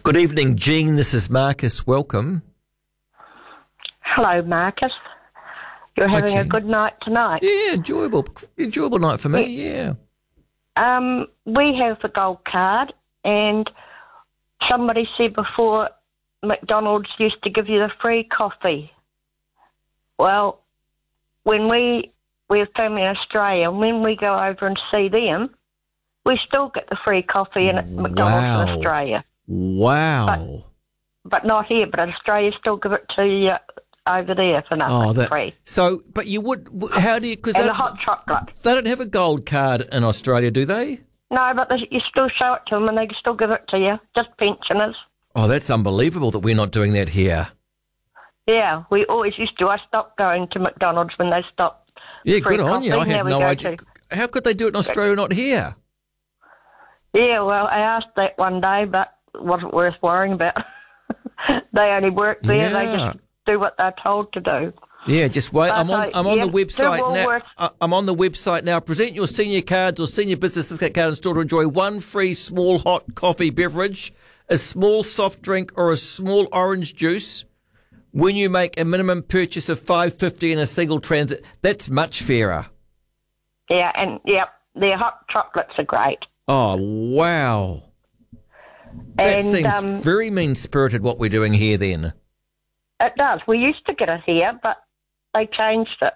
Good evening, Jean. This is Marcus. Welcome. Hello, Marcus. You're having a Jean. good night tonight. Yeah, enjoyable night for me. Yeah. We have the gold card, and somebody said before McDonald's used to give you the free coffee. Well, when we're family in Australia, and when we go over and see them, we still get the free coffee in McDonald's in Australia. Wow. But not here. But Australia still give it to you over there for nothing, free. So, but you would, how do you, because the hot chocolate. They don't have a gold card in Australia, do they? No, but you still show it to them and they still give it to you, just pensioners. Oh, that's unbelievable that we're not doing that here. Yeah, we always used to. I stopped going to McDonald's when they stopped. Yeah, good on coffee. you. I have no idea. How could they do it in Australia, not here? Yeah, well, I asked that one day, but it wasn't worth worrying about. They only work there. Yeah. They just do what they're told to do. Yeah, just wait. I'm on the website now. I'm on the website now. Present your senior cards or senior business discount card in store to enjoy one free small hot coffee beverage, a small soft drink, or a small orange juice when you make a minimum purchase of $5.50 in a single transit. That's much fairer. Yeah, and their hot chocolates are great. Oh wow, that seems very mean-spirited. What we're doing here, then. It does. We used to get it here, but they changed it.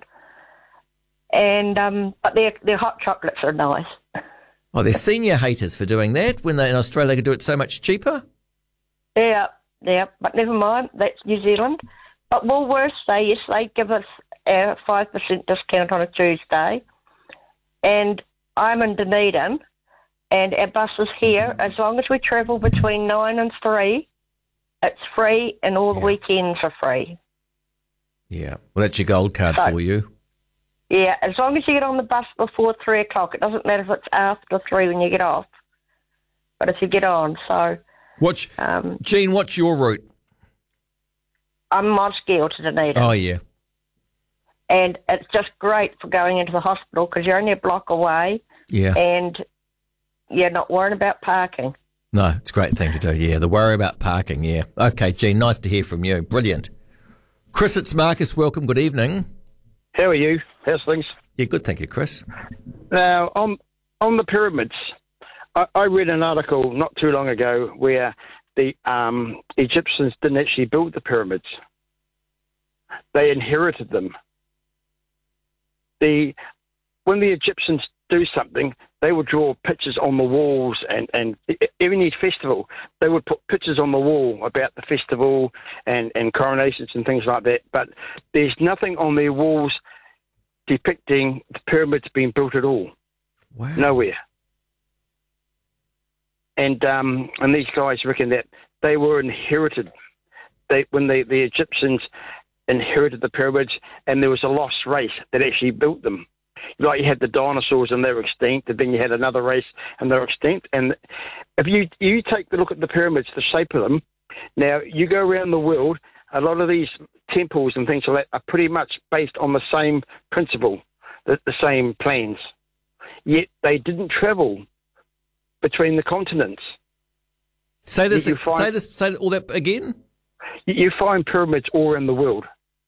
And but their hot chocolates are nice. Oh, they're senior haters for doing that when they in Australia they could do it so much cheaper. Yeah, but never mind. That's New Zealand. But Woolworths say yes, they give us a 5% discount on a Tuesday. And I'm in Dunedin, and our bus is here. As long as we travel between 9 and 3, it's free, and all the weekends are free. Yeah, well, that's your gold card for you. Yeah, as long as you get on the bus before 3 o'clock. It doesn't matter if it's after 3 when you get off, but if you get on. So, Jean, what's your route? I'm Mosgiel to Dunedin. Oh, yeah. And it's just great for going into the hospital because you're only a block away. Yeah. And you're not worrying about parking. No, it's a great thing to do, yeah. The worry about parking, yeah. Okay, Jean, nice to hear from you. Brilliant. Chris, it's Marcus. Welcome. Good evening. How are you? How's things? Yeah, good, thank you, Chris. Now, on the pyramids, I read an article not too long ago where the Egyptians didn't actually build the pyramids. They inherited them. When the Egyptians do something, they would draw pictures on the walls, and every festival, they would put pictures on the wall about the festival and coronations and things like that. But there's nothing on their walls depicting the pyramids being built at all. Wow. Nowhere. And these guys reckon that they were inherited. When the Egyptians inherited the pyramids, and there was a lost race that actually built them. Like you had the dinosaurs and they were extinct, and then you had another race and they were extinct. And if you take a look at the pyramids, the shape of them, now you go around the world, a lot of these temples and things like that are pretty much based on the same principle, the same plans. Yet they didn't travel between the continents. Say all that again? You find pyramids all around the world.